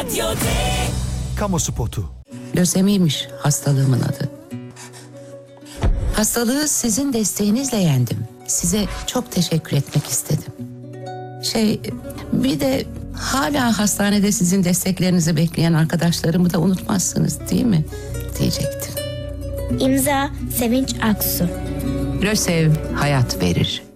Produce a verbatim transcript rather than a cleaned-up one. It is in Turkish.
Radyo D. Kamu spotu. Lösemiymiş hastalığımın adı. Hastalığı sizin desteğinizle yendim. Size çok teşekkür etmek istedim. Şey, bir de hala hastanede sizin desteklerinizi bekleyen arkadaşlarımı da unutmazsınız değil mi? Diyecektim. İmza Sevinç Aksu. Lösev hayat verir.